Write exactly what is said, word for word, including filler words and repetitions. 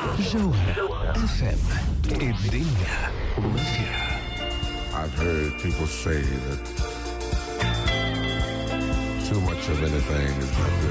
جوهر اف ام، الدنيا وفيها. I've heard people say that too much of anything is not good.